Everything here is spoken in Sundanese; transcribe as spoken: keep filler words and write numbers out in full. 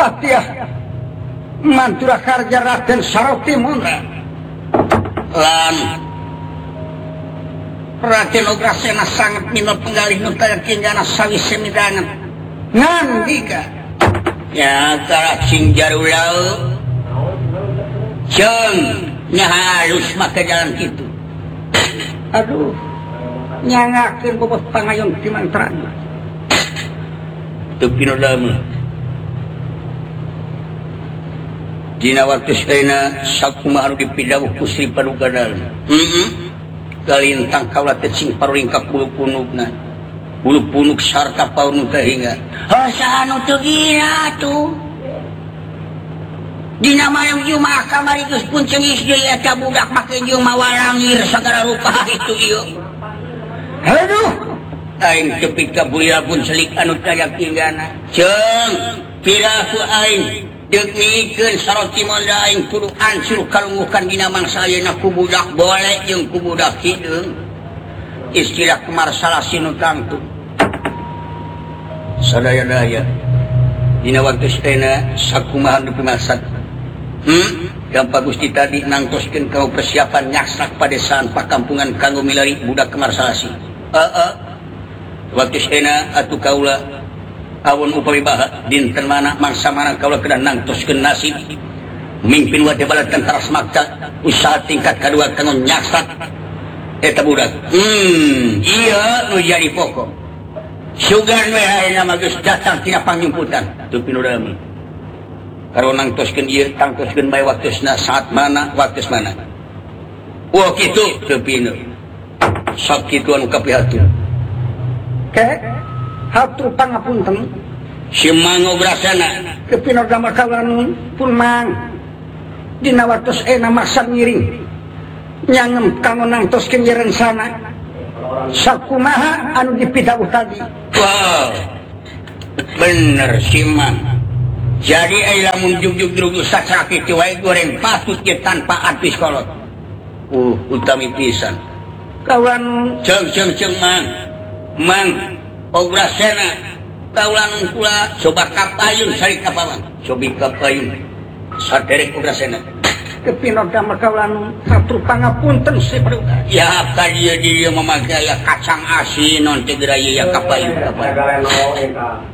Batiah mantura karja Raden Saroti Mondra lan Raden Ugrasena sangat minul penggalih nutaya kinggana sawise midangan ngandika ya kara cingjarulau jeng nyaha halus maka jalan gitu aduh nyangakeun bobot pangayon di mantrana teu pinu lama dina waktu sedayana sakumaha anu dipidawuh ku Sri Padugadalna heeh kalintang kaula teh cing paruringkak bulu punukna bulu punuk sarta paunu teh hingga hasa anu teu gila tuh dina malam Jumaah kamari geus punceungis deui eta budak make jeung mawalangir sagala rupa itu ieu aduh aing tepik ka bulia pun selik anu taya kinggana ceung piraku aing deuk mikeun Saroti Mondra aing kudu hancur kalungguhkan dina mangsa ayeuna ku budak boleh jeung ku budak hideung istilah kemarsalasi nu tangtu sadaya-daya dina waktu sedayana sakumaha nu pimaksad hmm gampang Gusti tadi nangtoskeun kau persiapan nyaksak padesaan pakampungan kanggo milari budak kemarsalasi heeh waktu sedayana atuh kaula awon upami baha dinten mana mangsa mana kaula kedah nangtoskeun nasib mimpin wade balad Tentara Semakta usaha tingkat kadua kanggo nyaksak eta budak hmm iya nu jadi pokok sugan we ayeuna mah geus datang tina pangjumputan teu pinurami karo nangtoskeun ieu tangtoskeun bae waktuna saat mana waktu mana wah kitu teu pinu sok kitu anu kapihatur ke hatur pangapunten si Mang Ugrasena kepinor damel kawan pun mang dina waktu ena maksa ngiring nyangem kanggo nangtoskeun ieu rencana sakumaha anu dipidawuh tadi wow bener si Mang jadi ai lamun jugjug drugu sacra kitu wae goreng patut ge tanpa advis kolot uh utami pisan kawan ceung ceung ceung Mang Mang Ugrasena kaulang kula coba kapayun sari kapawan cobi kapayun saderek Ugrasena kepinor damel kaulan satur pangapunten si Paduka ya kadieu dieu mamaga ya kacang asin non teh geura ya kapayun kapayun